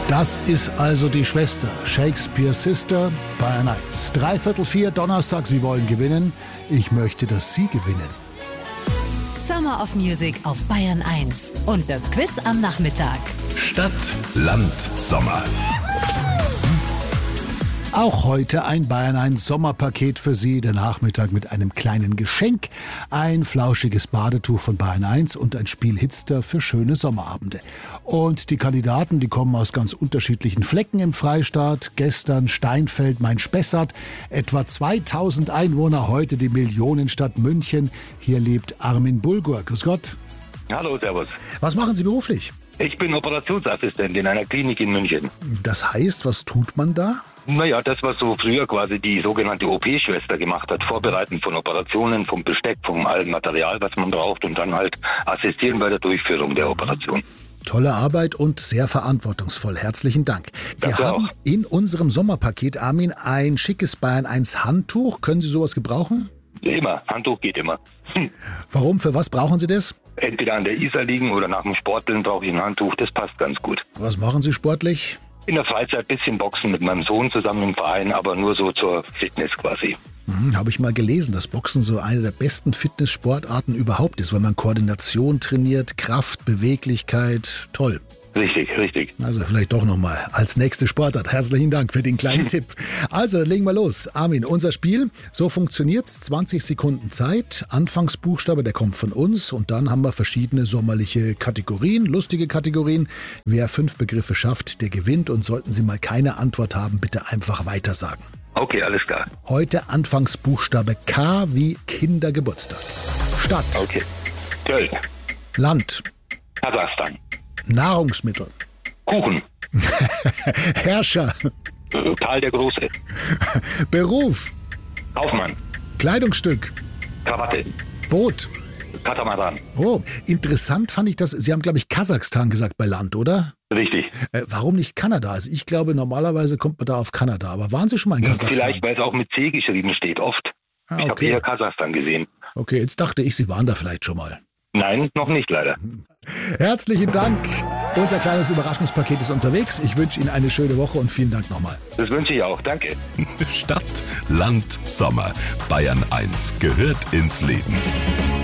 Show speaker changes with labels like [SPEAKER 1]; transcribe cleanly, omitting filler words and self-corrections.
[SPEAKER 1] Das ist also die Schwester, Shakespeare's Sister, Bayern 1. 3/4 Donnerstag, Sie wollen gewinnen. Ich möchte, dass Sie gewinnen.
[SPEAKER 2] Summer of Music auf Bayern 1 und das Quiz am Nachmittag.
[SPEAKER 3] Stadt, Land, Sommer.
[SPEAKER 1] Auch heute ein Bayern 1 Sommerpaket für Sie. Der Nachmittag mit einem kleinen Geschenk. Ein flauschiges Badetuch von Bayern 1 und ein Spiel Hitster für schöne Sommerabende. Und die Kandidaten, die kommen aus ganz unterschiedlichen Flecken im Freistaat. Gestern Steinfeld, Main-Spessart. Etwa 2000 Einwohner, heute die Millionenstadt München. Hier lebt Armin Bulgur. Grüß Gott.
[SPEAKER 4] Hallo, servus.
[SPEAKER 1] Was machen Sie beruflich?
[SPEAKER 4] Ich bin Operationsassistent in einer Klinik in München.
[SPEAKER 1] Das heißt, was tut man da?
[SPEAKER 4] Naja, das, was so früher quasi die sogenannte OP-Schwester gemacht hat. Vorbereiten von Operationen, vom Besteck, vom alten Material, was man braucht und dann halt assistieren bei der Durchführung der Operation.
[SPEAKER 1] Tolle Arbeit und sehr verantwortungsvoll. Herzlichen Dank. Wir
[SPEAKER 4] Danke
[SPEAKER 1] haben
[SPEAKER 4] auch.
[SPEAKER 1] in unserem Sommerpaket, Armin, ein schickes Bayern 1 Handtuch. Können Sie sowas gebrauchen?
[SPEAKER 4] Immer, Handtuch geht immer.
[SPEAKER 1] Warum? Für was brauchen Sie das?
[SPEAKER 4] Entweder an der Isar liegen oder nach dem Sporteln brauche ich ein Handtuch, das passt ganz gut.
[SPEAKER 1] Was machen Sie sportlich?
[SPEAKER 4] In der Freizeit ein bisschen Boxen mit meinem Sohn zusammen im Verein, aber nur so zur Fitness quasi.
[SPEAKER 1] Habe ich mal gelesen, dass Boxen so eine der besten Fitnesssportarten überhaupt ist, weil man Koordination trainiert, Kraft, Beweglichkeit. Toll.
[SPEAKER 4] Richtig, richtig.
[SPEAKER 1] Also vielleicht doch nochmal als nächste Sportart. Herzlichen Dank für den kleinen Tipp. Also, dann legen wir los. Armin, unser Spiel, so funktioniert's. 20 Sekunden Zeit. Anfangsbuchstabe, der kommt von uns. Und dann haben wir verschiedene sommerliche Kategorien, lustige Kategorien. Wer 5 Begriffe schafft, der gewinnt. Und sollten Sie mal keine Antwort haben, bitte einfach weitersagen.
[SPEAKER 4] Okay, alles klar.
[SPEAKER 1] Heute Anfangsbuchstabe K wie Kindergeburtstag. Stadt,
[SPEAKER 4] Okay. Köln,
[SPEAKER 1] Land,
[SPEAKER 4] Kasachstan,
[SPEAKER 1] Nahrungsmittel,
[SPEAKER 4] Kuchen,
[SPEAKER 1] Herrscher,
[SPEAKER 4] Karl der Große,
[SPEAKER 1] Beruf,
[SPEAKER 4] Kaufmann,
[SPEAKER 1] Kleidungsstück,
[SPEAKER 4] Krawatte,
[SPEAKER 1] Boot.
[SPEAKER 4] Katamaran.
[SPEAKER 1] Oh, interessant fand ich das. Sie haben, glaube ich, Kasachstan gesagt bei Land, oder?
[SPEAKER 4] Richtig.
[SPEAKER 1] Warum nicht Kanada? Also ich glaube, normalerweise kommt man da auf Kanada. Aber waren Sie schon mal in Kasachstan?
[SPEAKER 4] Vielleicht, weil es auch mit C geschrieben steht, oft.
[SPEAKER 1] Ah,
[SPEAKER 4] Ich habe
[SPEAKER 1] okay.
[SPEAKER 4] eher Kasachstan gesehen.
[SPEAKER 1] Okay, jetzt dachte ich, Sie waren da vielleicht schon mal.
[SPEAKER 4] Nein, noch nicht leider.
[SPEAKER 1] Herzlichen Dank. Unser kleines Überraschungspaket ist unterwegs. Ich wünsche Ihnen eine schöne Woche und vielen Dank nochmal.
[SPEAKER 4] Das wünsche ich auch. Danke.
[SPEAKER 3] Stadt, Land, Sommer. Bayern 1 gehört ins Leben.